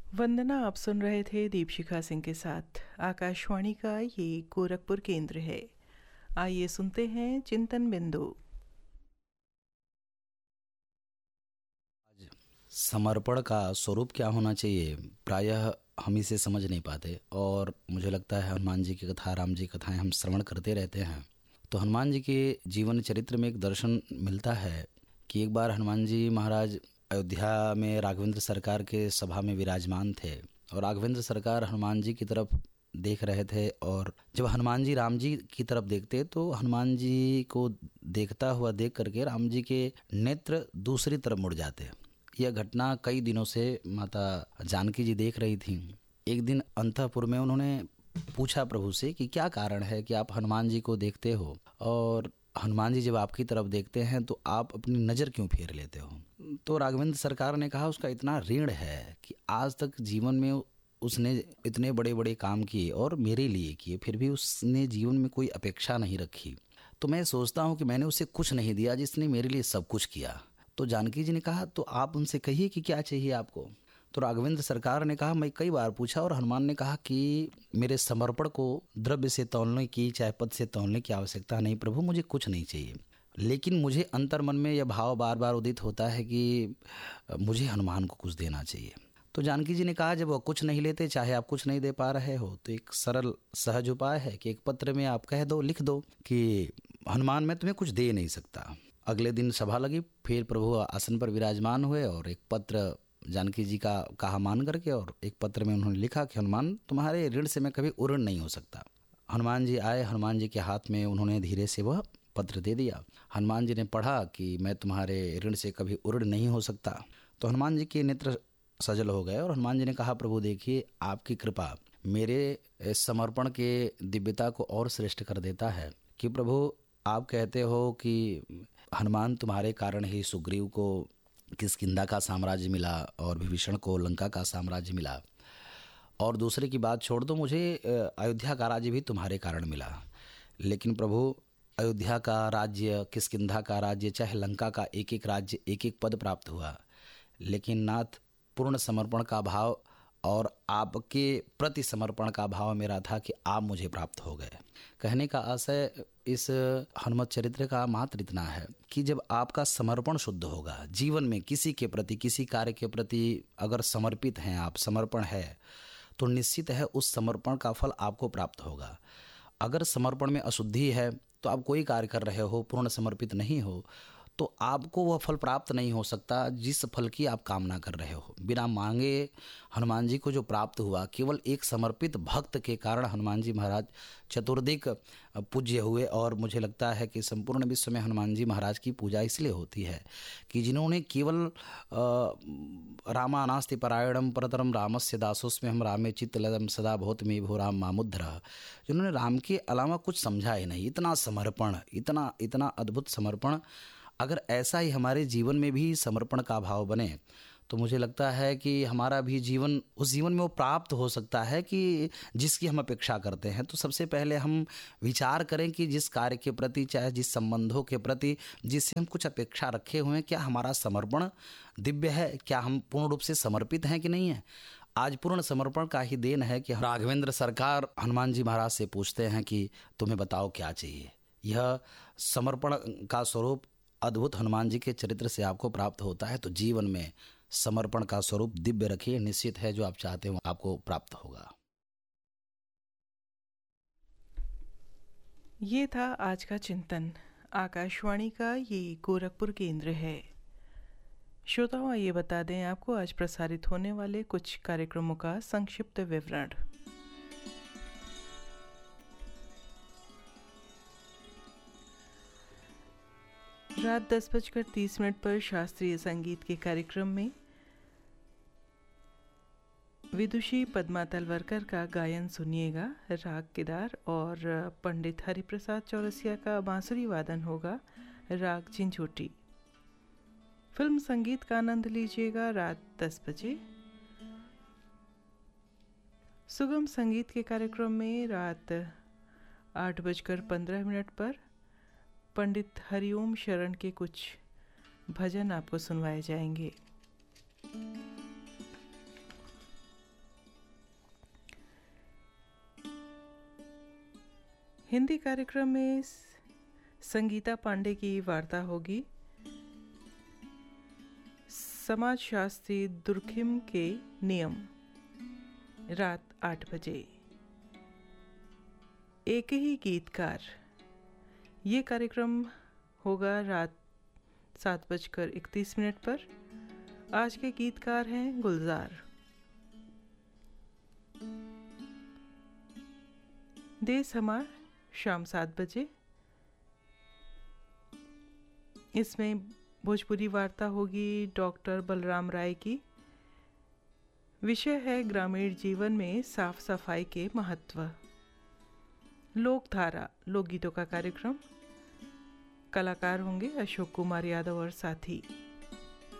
वंदना आप सुन रहे थे दीपशिखा सिंह के साथ। आकाशवाणी का ये गोरखपुर केंद्र है। आइए सुनते हैं चिंतन बिंदु। समर्पण का स्वरूप क्या होना चाहिए, प्रायः हम इसे समझ नहीं पाते। और मुझे लगता है हनुमान जी की कथा, राम जी की कथाएं हम श्रवण करते रहते हैं तो हनुमान जी के जीवन चरित्र में एक दर्शन मिलता है कि एक बार हनुमान जी महाराज अयोध्या में राघवेंद्र सरकार के सभा में विराजमान थे और राघवेंद्र सरकार हनुमान जी की तरफ देख रहे थे। और जब हनुमान जी राम जी की तरफ देखते तो हनुमान जी को देखता हुआ देख करके राम जी के नेत्र दूसरी तरफ मुड़ जाते। यह घटना कई दिनों से माता जानकी जी देख रही थीं। एक दिन अंतःपुर में उन्होंने पूछा प्रभु से कि क्या कारण है कि आप हनुमान जी को देखते हो और हनुमान जी जब आपकी तरफ देखते हैं तो आप अपनी नज़र क्यों फेर लेते हो। तो राघवेंद्र सरकार ने कहा उसका इतना ऋण है कि आज तक जीवन में उसने इतने बड़े बड़े काम किए और मेरे लिए किए, फिर भी उसने जीवन में कोई अपेक्षा नहीं रखी। तो मैं सोचता हूँ कि मैंने उसे कुछ नहीं दिया जिसने मेरे लिए सब कुछ किया। तो जानकी जी ने कहा तो आप उनसे कहिए कि क्या चाहिए आपको। तो राघवेंद्र सरकार ने कहा मैं कई बार पूछा और हनुमान ने कहा कि मेरे समर्पण को द्रव्य से तौलने की, चाहे पद से तौलने की आवश्यकता नहीं प्रभु, मुझे कुछ नहीं चाहिए। लेकिन मुझे अंतर मन में यह भाव बार बार उदित होता है कि मुझे हनुमान को कुछ देना चाहिए। तो जानकी जी ने कहा जब वो कुछ नहीं लेते, चाहे आप कुछ नहीं दे पा रहे हो, तो एक सरल सहज उपाय है कि एक पत्र में आप कह दो, लिख दो कि हनुमान मैं तुम्हें कुछ दे नहीं सकता। अगले दिन सभा लगी, फिर प्रभु आसन पर विराजमान हुए और एक पत्र जानकी जी का कहा मान करके और एक पत्र में उन्होंने लिखा कि हनुमान तुम्हारे ऋण से मैं कभी उऋण नहीं हो सकता। हनुमान जी आए, हनुमान जी के हाथ में उन्होंने धीरे से वह पत्र दे दिया। हनुमान जी ने पढ़ा कि मैं तुम्हारे ऋण से कभी उऋण नहीं हो सकता। तो हनुमान जी के नेत्र सजल हो गए और हनुमान जी ने कहा प्रभु देखिए आपकी कृपा मेरे समर्पण के दिव्यता को और श्रेष्ठ कर देता है कि प्रभु आप कहते हो कि हनुमान तुम्हारे कारण ही सुग्रीव को किष्किंधा का साम्राज्य मिला और विभीषण को लंका का साम्राज्य मिला, और दूसरे की बात छोड़ दो मुझे अयोध्या का राज्य भी तुम्हारे कारण मिला। लेकिन प्रभु अयोध्या का राज्य, किष्किंधा का राज्य, चाहे लंका का एक एक राज्य, एक एक पद प्राप्त हुआ, लेकिन नाथ पूर्ण समर्पण का भाव और आपके प्रति समर्पण का भाव मेरा था कि आप मुझे प्राप्त हो गए। कहने का आशय इस हनुमत चरित्र का मात्र इतना है कि जब आपका समर्पण शुद्ध होगा, जीवन में किसी के प्रति, किसी कार्य के प्रति अगर समर्पित हैं आप, समर्पण है, तो निश्चित है उस समर्पण का फल आपको प्राप्त होगा। अगर समर्पण में अशुद्धि है तो आप कोई कार्य कर रहे हो, पूर्ण समर्पित नहीं हो, तो आपको वह फल प्राप्त नहीं हो सकता जिस फल की आप कामना कर रहे हो। बिना मांगे हनुमान जी को जो प्राप्त हुआ, केवल एक समर्पित भक्त के कारण हनुमान जी महाराज चतुर्दिक पूज्य हुए। और मुझे लगता है कि संपूर्ण विश्व में हनुमान जी महाराज की पूजा इसलिए होती है कि जिन्होंने केवल रामानास्ति परायणम परतरम रामस्य दासोस्म्य हम रामे चित्तलदम सदा बहुत में भो राम मामुद्र, जिन्होंने राम के अलावा कुछ समझा ही नहीं। इतना समर्पण, इतना इतना अद्भुत समर्पण। अगर ऐसा ही हमारे जीवन में भी समर्पण का भाव बने तो मुझे लगता है कि हमारा भी जीवन उस जीवन में वो प्राप्त हो सकता है कि जिसकी हम अपेक्षा करते हैं। तो सबसे पहले हम विचार करें कि जिस कार्य के प्रति, चाहे जिस संबंधों के प्रति जिससे हम कुछ अपेक्षा रखे हुए हैं, क्या हमारा समर्पण दिव्य है, क्या हम पूर्ण रूप से समर्पित हैं कि नहीं है। आज पूर्ण समर्पण का ही देन है कि राघवेंद्र सरकार हनुमान जी महाराज से पूछते हैं कि तुम्हें बताओ क्या चाहिए। यह समर्पण का स्वरूप अद्भुत हनुमान जी के चरित्र से आपको प्राप्त होता है। तो जीवन में समर्पण का स्वरूप दिव्य रखिए, निश्चित है जो आप चाहते हो आपको प्राप्त होगा। ये था आज का चिंतन। आकाशवाणी का ये गोरखपुर केंद्र है। श्रोताओं आइए बता दें आपको आज प्रसारित होने वाले कुछ कार्यक्रमों का संक्षिप्त विवरण। रात 10:30 पर शास्त्रीय संगीत के कार्यक्रम में विदुषी पद्मा तलवरकर का गायन सुनिएगा, राग केदार, और पंडित हरिप्रसाद चौरसिया का बांसुरी वादन होगा, राग चिंचोटी। फिल्म संगीत का आनंद लीजिएगा रात 10 बजे। सुगम संगीत के कार्यक्रम में रात 8:15 पर पंडित हरिओम शरण के कुछ भजन आपको सुनवाए जाएंगे। हिंदी कार्यक्रम में संगीता पांडे की वार्ता होगी समाजशास्त्री दुर्खिम के नियम, रात 8 बजे। एक ही गीतकार, ये कार्यक्रम होगा रात 7:31 पर। आज के गीतकार हैं गुलजार। देश हमार शाम 7 बजे। इसमें भोजपुरी वार्ता होगी डॉक्टर बलराम राय की। विषय है ग्रामीण जीवन में साफ सफाई के महत्व। लोकधारा लोकगीतों का कार्यक्रम, कलाकार होंगे अशोक कुमार यादव और साथी।